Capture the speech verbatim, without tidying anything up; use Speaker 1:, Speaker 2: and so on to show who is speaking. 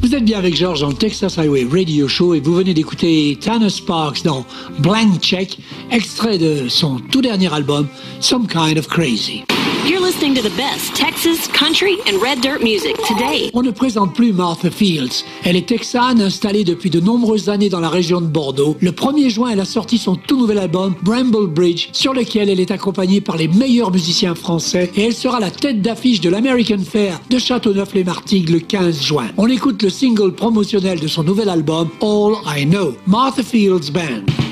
Speaker 1: Vous êtes bien avec Georges dans le Texas Highway Radio Show et vous venez d'écouter Tanner Sparks dans Blank Check, extrait de son tout dernier album, Some Kind of Crazy.
Speaker 2: You're listening to the best Texas, country, and red dirt music today.
Speaker 1: On ne présente plus Martha Fields. Elle est texane, installée depuis de nombreuses années dans la région de Bordeaux. Le premier juin, elle a sorti son tout nouvel album, Bramble Bridge, sur lequel elle est accompagnée par les meilleurs musiciens français et elle sera la tête d'affiche de l'American Fair de Châteauneuf-les-Martigues le quinze juin. On écoute le single promotionnel de son nouvel album, All I Know, Martha Fields Band.